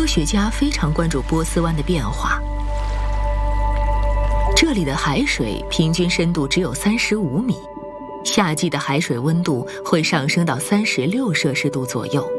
学家非常关注波斯湾的变化。这里的海水平均深度只有35米，夏季的海水温度会上升到36摄氏度左右。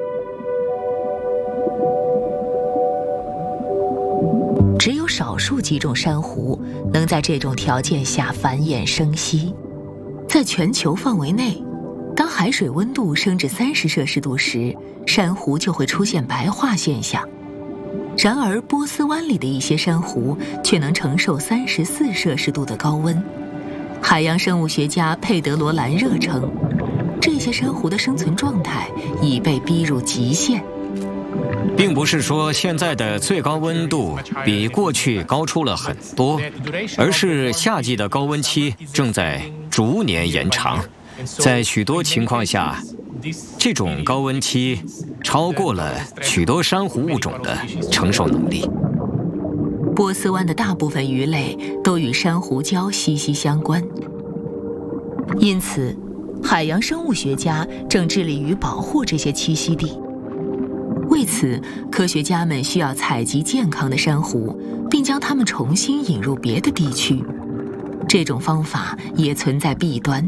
只有少数几种珊瑚能在这种条件下繁衍生息。在全球范围内，当海水温度升至30摄氏度时，珊瑚就会出现白化现象。然而，波斯湾里的一些珊瑚却能承受34摄氏度的高温。海洋生物学家佩德罗·兰热称，这些珊瑚的生存状态已被逼入极限。 并不是说现在的最高温度比过去高出了很多，而是夏季的高温期正在逐年延长。在许多情况下，这种高温期超过了许多珊瑚物种的承受能力。 波斯湾的大部分鱼类都与珊瑚礁息息相关，因此，海洋生物学家正致力于保护这些栖息地。为此，科学家们需要采集健康的珊瑚，并将它们重新引入别的地区。这种方法也存在弊端。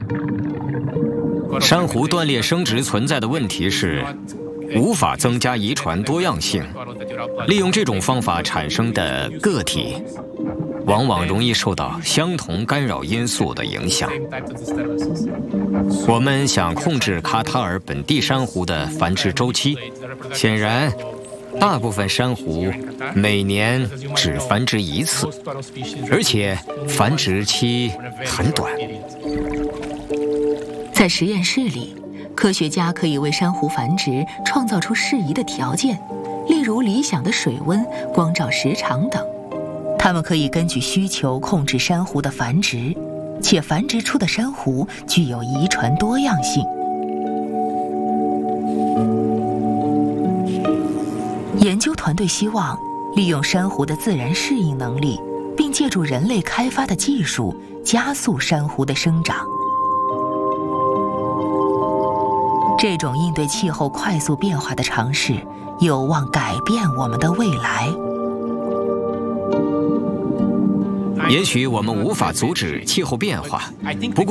珊瑚断裂生殖存在的问题是，无法增加遗传多样性。利用这种方法产生的个体，往往容易受到相同干扰因素的影响。我们想控制卡塔尔本地珊瑚的繁殖周期，显然，大部分珊瑚每年只繁殖一次，而且繁殖期很短。 在实验室里，科学家可以为珊瑚繁殖创造出适宜的条件，例如理想的水温、光照时长等。它们可以根据需求控制珊瑚的繁殖，且繁殖出的珊瑚具有遗传多样性。研究团队希望利用珊瑚的自然适应能力，并借助人类开发的技术加速珊瑚的生长。这种应对气候快速变化的尝试，有望改变我们的未来。 也许我们无法阻止气候变化，不过